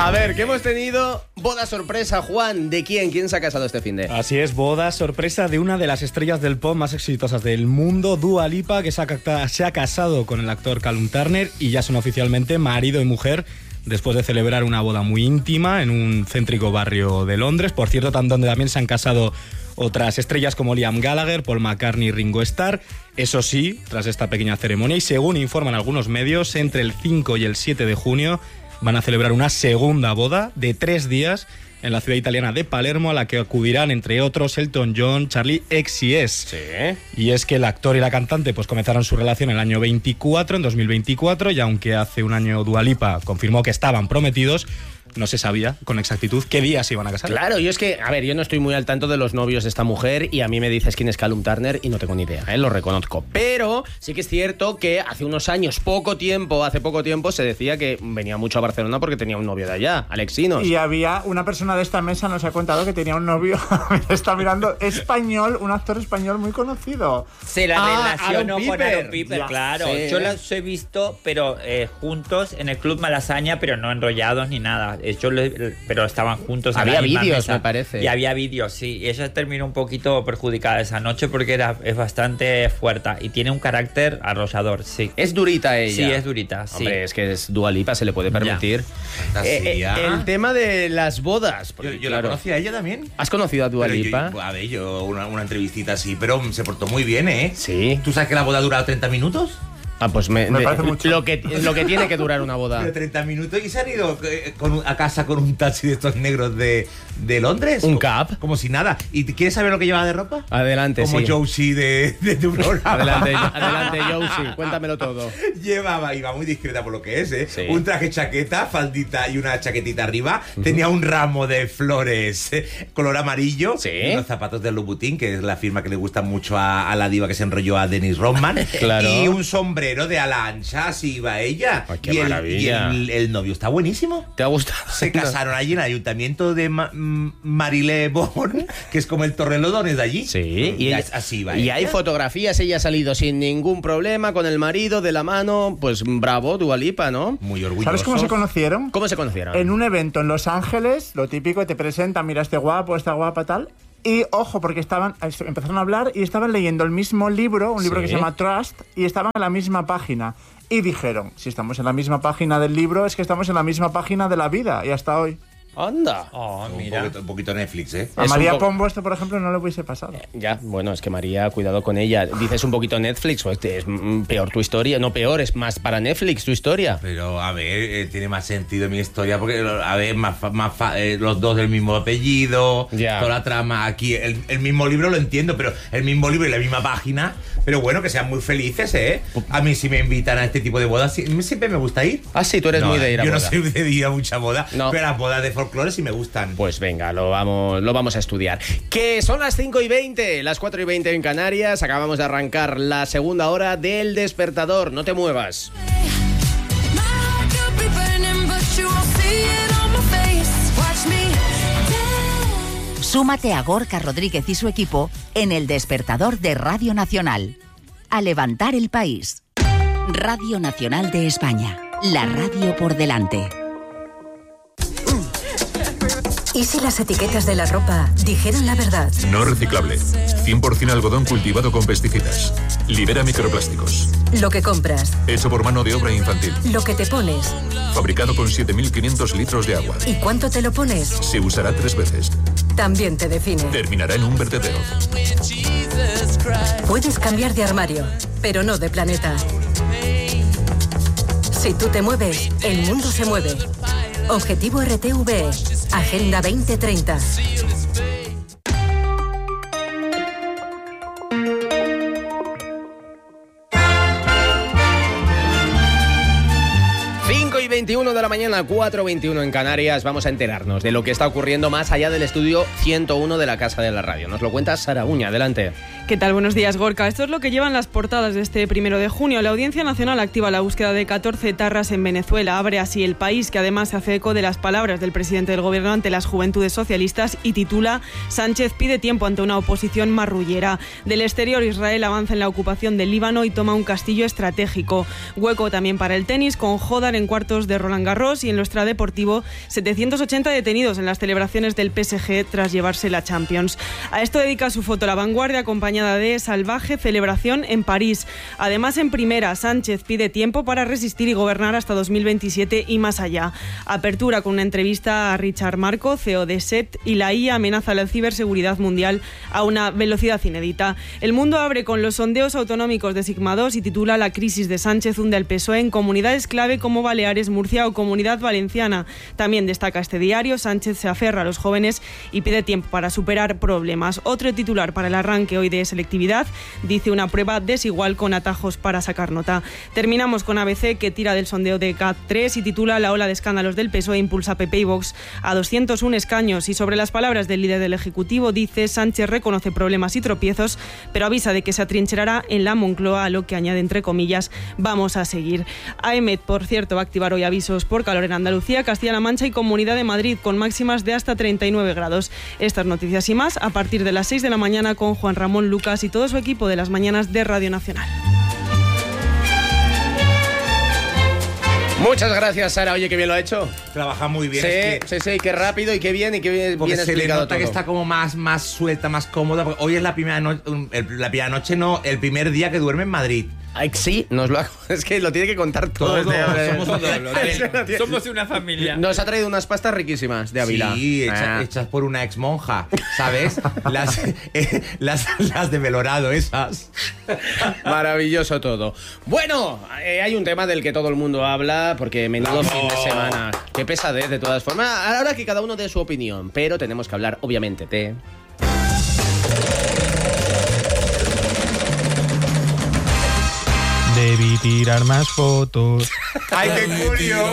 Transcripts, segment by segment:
A ver, ¿qué hemos tenido? Boda sorpresa, Juan. ¿De quién? ¿Quién se ha casado este finde? Así es, boda sorpresa de una de las estrellas del pop más exitosas del mundo, Dua Lipa, que se ha casado con el actor Callum Turner y ya son oficialmente marido y mujer después de celebrar una boda muy íntima en un céntrico barrio de Londres. Por cierto, donde también se han casado otras estrellas como Liam Gallagher, Paul McCartney y Ringo Starr. Eso sí, tras esta pequeña ceremonia, y según informan algunos medios, entre el 5 y el 7 de junio van a celebrar una segunda boda de 3 días en la ciudad italiana de Palermo, a la que acudirán, entre otros, Elton John, Charlie XCX. Sí. Y es que el actor y la cantante pues comenzaron su relación en el año 2024, y aunque hace un año Dua Lipa confirmó que estaban prometidos, no se sabía con exactitud qué día se iban a casar. Claro, yo es que, a ver, yo no estoy muy al tanto de los novios de esta mujer y a mí me dices quién es Callum Turner y no tengo ni idea, lo reconozco. Pero sí que es cierto que hace unos años, hace poco tiempo, se decía que venía mucho a Barcelona porque tenía un novio de allá, Alexinos. Y había una persona de esta mesa, nos ha contado que tenía un novio, está mirando, español, un actor español muy conocido. Se la relacionó con Aaron Piper, ya, claro. sí. Yo los he visto, pero juntos en el Club Malasaña, pero no enrollados ni nada. Pero estaban juntos. Había en la misma vídeos, mesa. me parece. Y había vídeos, sí. Y ella terminó un poquito perjudicada esa noche porque es bastante fuerte y tiene un carácter arrollador, sí. Es durita ella. Sí, es durita, sí. Hombre, es que es Dua Lipa, se le puede permitir. El tema de las bodas. Yo la conocí a ella también. ¿Has conocido a Dua Pero Lipa? yo una entrevistita así, pero se portó muy bien, ¿eh? Sí. ¿Tú sabes que la boda ha durado 30 minutos? Ah, pues me parece mucho. Lo que tiene que durar una boda. Pero 30 minutos y se han ido a casa con un taxi de estos negros de Londres. Un cab. Como si nada. ¿Y quieres saber lo que lleva de ropa? Adelante, Como sí. Josie de tu programa. Adelante, Josie, cuéntamelo todo. Iba muy discreta por lo que es, ¿eh? Sí. Un traje chaqueta, faldita y una chaquetita arriba. Tenía un ramo de flores color amarillo. Sí. Y unos zapatos de Louboutin, que es la firma que le gusta mucho a la diva que se enrolló a Dennis Rodman. Claro. Y un sombrero de ala ancha, así iba ella. Ay, qué maravilla. Y el novio está buenísimo. ¿Te ha gustado? Se casaron allí en el ayuntamiento de Marylebone, que es como el Torrelodones de allí. Sí, y así va. Y ella. hay fotografías, ella ha salido sin ningún problema, con el marido de la mano, pues bravo, Dua Lipa, ¿no? Muy orgulloso. ¿Sabes cómo se conocieron? ¿Cómo se conocieron? En un evento en Los Ángeles, lo típico, te presentan, mira, este guapo, esta guapa, tal. Y ojo, porque empezaron a hablar y estaban leyendo el mismo libro, un libro Sí. que se llama Trust, y estaban en la misma página. Y dijeron, si estamos en la misma página del libro, es que estamos en la misma página de la vida, y hasta hoy. Anda. Oh, mira. Un poquito Netflix, ¿eh? A Es María un po- Pombo esto, por ejemplo, no le hubiese pasado. Ya, bueno, es que María, cuidado con ella. Dices un poquito Netflix, pues es peor tu historia. No peor, es más para Netflix tu historia. Pero, a ver, tiene más sentido mi historia porque, a ver, los dos del mismo apellido, Ya. toda la trama. Aquí, el mismo libro lo entiendo, pero el mismo libro y la misma página. Pero bueno, que sean muy felices, ¿eh? A mí si me invitan a este tipo de bodas, siempre me gusta ir. Ah, sí, tú eres muy de ir a Yo boda. no soy de ir a mucha boda, No. pero las bodas de folclore sí me gustan. Pues venga, lo vamos a estudiar. Que son las 5:20, las 4:20 en Canarias. Acabamos de arrancar la segunda hora del Despertador. No te muevas. Súmate a Gorka Rodríguez y su equipo en El Despertador de Radio Nacional. A levantar el país. Radio Nacional de España. La radio por delante. ¿Y si las etiquetas de la ropa dijeran la verdad? No reciclable. 100% algodón cultivado con pesticidas. Libera microplásticos. Lo que compras, Hecho por mano de obra infantil. lo que te pones Fabricado con 7.500 litros de agua. y cuánto te lo pones, Se usará 3 veces. también te define. Terminará en un vertedero. Puedes cambiar de armario, pero no de planeta. Si tú te mueves, el mundo se mueve. Objetivo RTVE. Agenda 2030. Y 21 de la mañana, 4:21 en Canarias. Vamos a enterarnos de lo que está ocurriendo más allá del estudio 101 de la Casa de la Radio. Nos lo cuenta Sara Uña. Adelante. ¿Qué tal? Buenos días, Gorka. Esto es lo que llevan las portadas de este 1 de junio. La Audiencia Nacional activa la búsqueda de 14 etarras en Venezuela. Abre así El País, que además se hace eco de las palabras del presidente del gobierno ante las juventudes socialistas, y titula: Sánchez pide tiempo ante una oposición marrullera. Del exterior, Israel avanza en la ocupación del Líbano y toma un castillo estratégico. Hueco también para el tenis, con Jodar en cuartos de Roland Garros, y en lo extradeportivo 780 detenidos en las celebraciones del PSG tras llevarse la Champions. A esto dedica su foto La Vanguardia, acompañada de salvaje celebración en París. Además, en primera, Sánchez pide tiempo para resistir y gobernar hasta 2027 y más allá. Apertura con una entrevista a Richard Marco, CEO de SET, y la IA amenaza la ciberseguridad mundial a una velocidad inédita. El Mundo abre con los sondeos autonómicos de Sigma 2 y titula La crisis de Sánchez hunde al PSOE en comunidades clave como Baleares, Murcia o Comunidad Valenciana. También destaca este diario: Sánchez se aferra a los jóvenes y pide tiempo para superar problemas. Otro titular para el arranque hoy de selectividad dice: una prueba desigual con atajos para sacar nota. Terminamos con ABC, que tira del sondeo de GAT3 y titula La ola de escándalos del PSOE impulsa PP y Vox a 201 escaños. Y sobre las palabras del líder del Ejecutivo dice: Sánchez reconoce problemas y tropiezos, pero avisa de que se atrincherará en la Moncloa, a lo que añade entre comillas: vamos a seguir. AEMET, por cierto, va a activar hoy avisos por calor en Andalucía, Castilla-La Mancha y Comunidad de Madrid, con máximas de hasta 39 grados. Estas noticias y más a partir de las 6 de la mañana con Juan Ramón Lucas y todo su equipo de las mañanas de Radio Nacional. Muchas gracias, Sara. Oye, qué bien lo ha hecho. Trabaja muy bien. Sí, qué rápido y qué bien porque se le nota todo. Que está como más suelta, más cómoda. Porque hoy es la primera noche, el primer día que duerme en Madrid. Ay, sí, es que lo tiene que contar todo. Somos una familia. Nos ha traído unas pastas riquísimas de Ávila. Sí, hechas por una ex monja, ¿sabes? las de Belorado, esas. Maravilloso todo. Bueno, hay un tema del que todo el mundo habla, porque menudo fin de semana. Qué pesadez, de todas formas. Ahora que cada uno dé su opinión, pero tenemos que hablar, obviamente, de... Debí tirar más fotos. ¡Ay, qué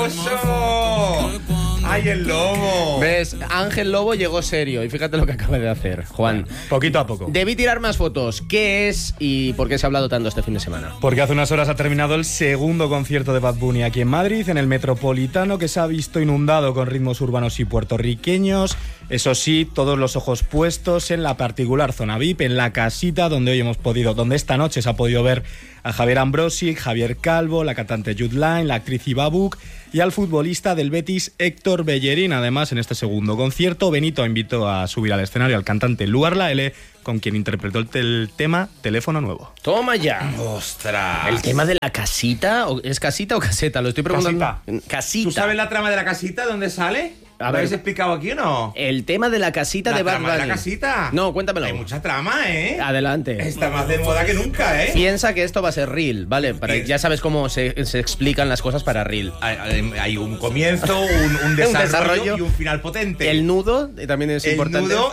curioso! ¡Ay, el lobo! ¿Ves? Ángel Lobo llegó serio y fíjate lo que acaba de hacer, Juan. Poquito a poco. Debí tirar más fotos. ¿Qué es y por qué se ha hablado tanto este fin de semana? Porque hace unas horas ha terminado el segundo concierto de Bad Bunny aquí en Madrid, en el Metropolitano, que se ha visto inundado con ritmos urbanos y puertorriqueños. Eso sí, todos los ojos puestos en la particular zona VIP, en la casita donde esta noche se ha podido ver a Javier Ambrosi, Javier Calvo, la cantante Jude Line, la actriz Iva Buch y al futbolista del Betis Héctor Bellerín. Además, en este segundo concierto, Benito invitó a subir al escenario al cantante Luar La L, con quien interpretó el tema Teléfono Nuevo. ¡Toma ya! ¡Ostras! ¿El tema de la casita? ¿Es casita o caseta? Lo estoy preguntando. Casita. ¿Tú sabes la trama de la casita? ¿Dónde sale? ¿Lo habéis explicado aquí o no? El tema de la casita de Bad Bunny. ¿La trama de la casita? No, cuéntamelo. Hay mucha trama, ¿eh? Adelante. Está más de moda que nunca, ¿eh? Piensa que esto va a ser reel, ¿vale? Ya sabes cómo se explican las cosas para reel. Hay un comienzo, un desarrollo y un final potente. El nudo también es importante. El nudo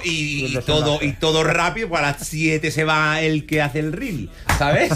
y todo rápido, pues a las 7 se va el que hace el reel, ¿sabes?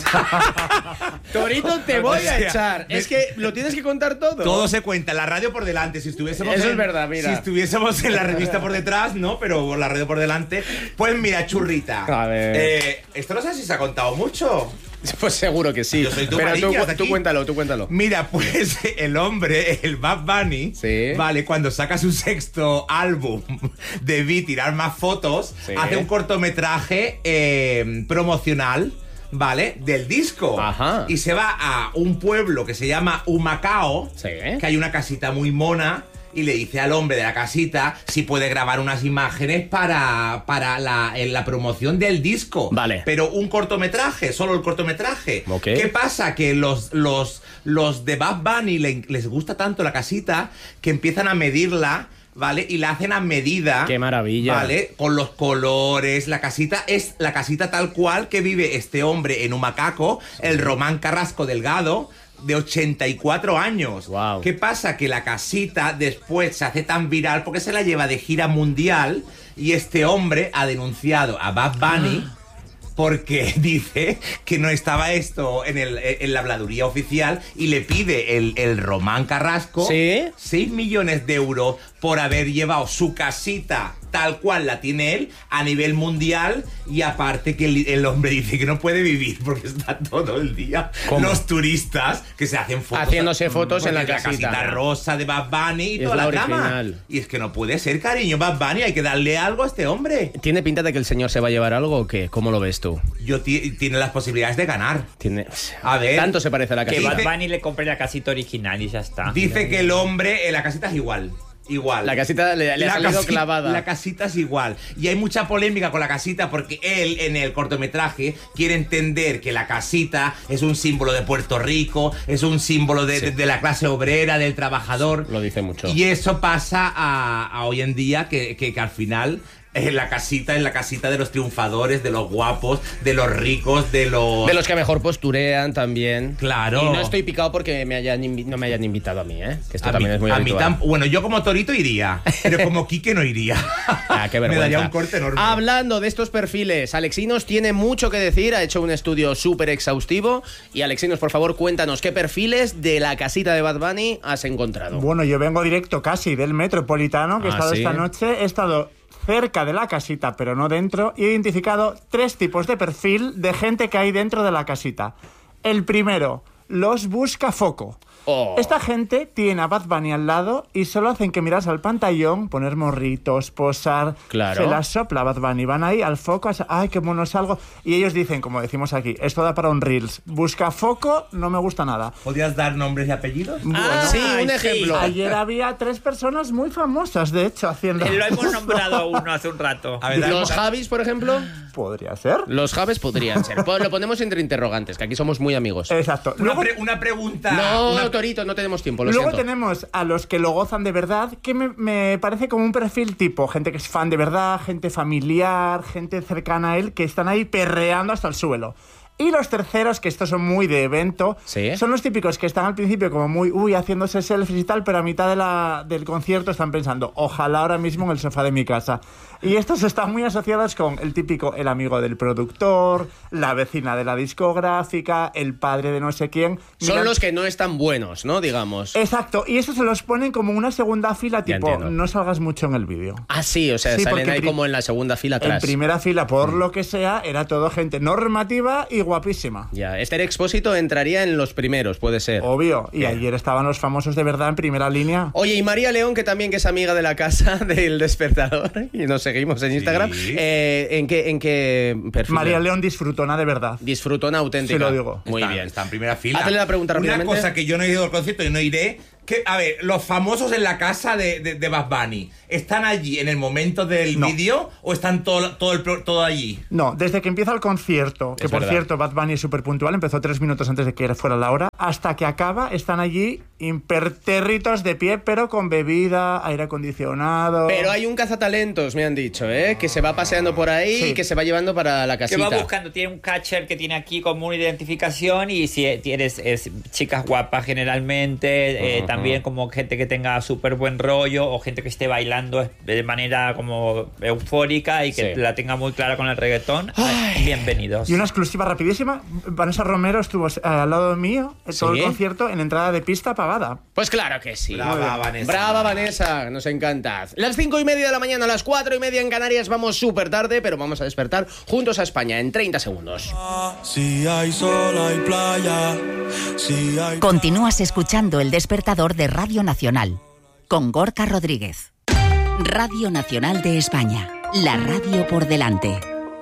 Torito, te voy a echar. Es que lo tienes que contar todo. Todo se cuenta, la radio por delante. Si estuviésemos Eso es verdad, mira. Si estuviésemos en la revista por detrás, ¿no? Pero la radio por delante. Pues mira, churrita. A ver. Esto no sé si se ha contado mucho. Pues seguro que sí. Yo soy tu pero mariñas tú cuéntalo. Mira, pues el hombre, el Bad Bunny, sí, vale, cuando saca su sexto álbum, Debí tirar más fotos, sí, hace un cortometraje promocional, ¿vale? Del disco. Ajá. Y se va a un pueblo que se llama Humacao, sí, que hay una casita muy mona. Y le dice al hombre de la casita si puede grabar unas imágenes para la promoción del disco. Vale. Pero un cortometraje, solo el cortometraje. Okay. ¿Qué pasa? Que los de Bad Bunny les gusta tanto la casita que empiezan a medirla, ¿vale? Y la hacen a medida. ¡Qué maravilla! ¿Vale? Con los colores. La casita es la casita tal cual que vive este hombre en Humacaco, el Román Carrasco Delgado, de 84 años. Wow. ¿Qué pasa? Que la casita después se hace tan viral porque se la lleva de gira mundial y este hombre ha denunciado a Bad Bunny porque dice que no estaba esto en la habladuría oficial y le pide el Román Carrasco, ¿sí?, 6 millones de euros por haber llevado su casita tal cual la tiene él a nivel mundial, y aparte que el hombre dice que no puede vivir porque está todo el día los turistas que se hacen fotos haciéndose fotos en la casita rosa de Bad Bunny y toda la trama. Y es que no puede ser, cariño, Bad Bunny, hay que darle algo a este hombre. ¿Tiene pinta de que el señor se va a llevar algo o qué? ¿Cómo lo ves tú? Tiene las posibilidades de ganar. A ver, tanto se parece a la casita. Que Bad Bunny le compre la casita original y ya está. Dice que el hombre en la casita es igual. La casita le ha salido clavada. La casita es igual. Y hay mucha polémica con la casita porque él, en el cortometraje, quiere entender que la casita es un símbolo de Puerto Rico, es un símbolo de la clase obrera, del trabajador. Lo dice mucho. Y eso pasa a hoy en día, que al final... Es la casita de los triunfadores, de los guapos, de los ricos, de los que mejor posturean también. Claro. Y no estoy picado porque no me hayan invitado a mí, ¿eh? Que esto también es muy habitual. Bueno, yo como Torito iría, pero como Quique no iría. Qué vergüenza. Me daría un corte enorme. Hablando de estos perfiles, Alexinos tiene mucho que decir, ha hecho un estudio súper exhaustivo. Y Alexinos, por favor, cuéntanos qué perfiles de la casita de Bad Bunny has encontrado. Bueno, yo vengo directo casi del Metropolitano, que he estado ¿sí? esta noche. He estado cerca de la casita, pero no dentro, y he identificado 3 tipos de perfil de gente que hay dentro de la casita. El primero, los buscafoco. Esta gente tiene a Bad Bunny al lado y solo hacen que mirarse al pantallón, poner morritos, posar. Claro. Se las sopla Bad Bunny. Van ahí al foco, ¡ay, qué mono salgo! Y ellos dicen, como decimos aquí, esto da para un Reels. Buscafoco no me gusta nada. ¿Podrías dar nombres y apellidos? Bueno, sí, un ejemplo. Ayer había 3 personas muy famosas, de hecho, haciendo... Lo hemos nombrado a uno hace un rato. A ver, ¿Los Javis, por ejemplo? ¿Podría ser? Los Javis podrían ser. Lo ponemos entre interrogantes, que aquí somos muy amigos. Exacto. Una pregunta. No, Torito, no tenemos tiempo, lo Luego siento. tenemos a los que lo gozan de verdad, que me parece como un perfil tipo gente que es fan de verdad, gente familiar, gente cercana a él, que están ahí perreando hasta el suelo. Y los terceros, que estos son muy de evento, ¿sí? Son los típicos que están al principio como muy, haciéndose selfies y tal, pero a mitad del concierto están pensando, ojalá ahora mismo en el sofá de mi casa. Y estos están muy asociados con el típico, el amigo del productor, la vecina de la discográfica, el padre de no sé quién. Son los que no están buenos, ¿no? Digamos. Exacto, y eso se los ponen como una segunda fila, tipo, no salgas mucho en el vídeo. Ah, sí, o sea, sí, salen ahí como en la segunda fila atrás. En primera fila, por lo que sea, era todo gente normativa y guapísima. Ya, Esther Expósito entraría en los primeros, puede ser. Obvio, y ayer estaban los famosos de verdad en primera línea. Oye, y María León, que también que es amiga de la casa del Despertador, y nos seguimos en Instagram, sí. ¿en qué perfil? María León disfrutona de verdad. Disfrutona auténtica. Sí, lo digo. Muy bien. Está en primera fila. Hazle la pregunta rápidamente. Una cosa que yo no he ido al concierto y no iré, que, a ver, los famosos en la casa de Bad Bunny, ¿están allí en el momento del vídeo o están todo allí? No, desde que empieza el concierto, que por cierto Bad Bunny es súper puntual, empezó 3 minutos antes de que fuera la hora, hasta que acaba están allí impertérritos de pie, pero con bebida, aire acondicionado. Pero hay un cazatalentos, me han dicho, que se va paseando por ahí y que se va llevando para la casita. Que va buscando, tiene un catcher que tiene aquí como una identificación, y si tienes chicas guapas generalmente, también como gente que tenga súper buen rollo o gente que esté bailando de manera como eufórica y que la tenga muy clara con el reggaetón. Bienvenidos. Y una exclusiva rapidísima, Vanessa Romero estuvo al lado mío todo el concierto en entrada de pista pagada. Pues claro que sí. Brava, Vanessa. Brava, Vanessa, nos encanta. Las 5:30 de la mañana, las 4:30 en Canarias, vamos súper tarde, pero vamos a despertar juntos a España en 30 segundos. Si hay sol, hay playa. Si hay... Continúas escuchando El Despertador de Radio Nacional, con Gorka Rodríguez. Radio Nacional de España, la radio por delante.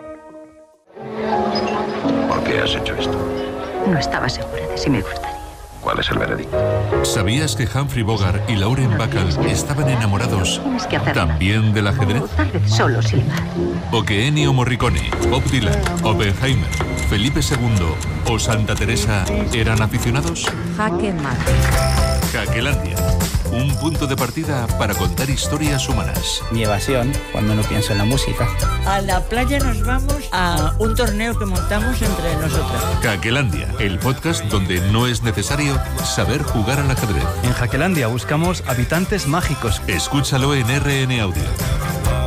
¿Por qué has hecho esto? No estaba segura de si me gustaría. ¿Cuál es el veredicto? ¿Sabías que Humphrey Bogart y Lauren Bacall estaban enamorados también del ajedrez? Tal vez solo silbar. ¿O que Ennio Morricone, Bob Dylan, Oppenheimer, Felipe II o Santa Teresa eran aficionados? Jaque mate. Jaquelandia, un punto de partida para contar historias humanas. Mi evasión, cuando no pienso en la música. A la playa nos vamos a un torneo que montamos entre nosotros. Jaquelandia, el podcast donde no es necesario saber jugar al ajedrez. En Jaquelandia buscamos habitantes mágicos. Escúchalo en RN Audio.